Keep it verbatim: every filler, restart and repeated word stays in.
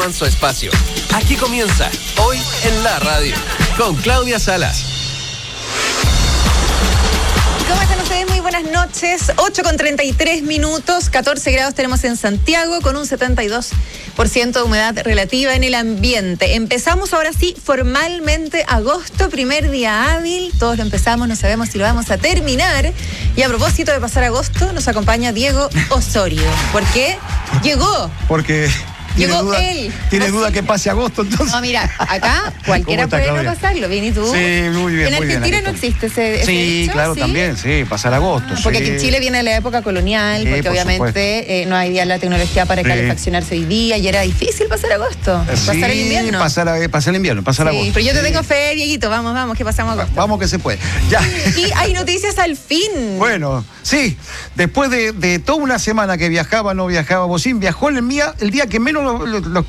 toman su espacio. Aquí comienza Hoy en la Radio con Claudia Salas. ¿Cómo están ustedes? Muy buenas noches. ocho con treinta y tres minutos, catorce grados tenemos en Santiago con un setenta y dos por ciento de humedad relativa en el ambiente. Empezamos ahora sí formalmente agosto, primer día hábil. Todos lo empezamos, no sabemos si lo vamos a terminar. Y a propósito de pasar agosto, nos acompaña Diego Osorio. ¿Por qué? Llegó. Porque... ¿Tiene Llegó duda, él. ¿Tiene Así duda que pase agosto entonces? No, mira, acá cualquiera está, puede no Claudia? pasarlo. ¿Bien y tú? Sí, muy bien. En muy bien, Argentina aquí no estoy. existe ese, ese Sí, hecho, claro, ¿sí? también, sí, pasar agosto. Ah, porque sí. aquí en Chile viene la época colonial, Sí, porque por obviamente eh, no había la tecnología para Sí. calefaccionarse hoy día y era difícil pasar agosto, Sí, pasar el invierno. Pasar, a- pasar el invierno, pasar Sí, agosto. pero yo te sí. tengo fe, Dieguito, vamos, vamos, que pasamos agosto. Vamos que se puede. Ya. Y hay noticias al fin. Bueno, sí, después de, de toda una semana que viajaba, no viajaba Bocín, viajó el día, el día que menos lo- lo- los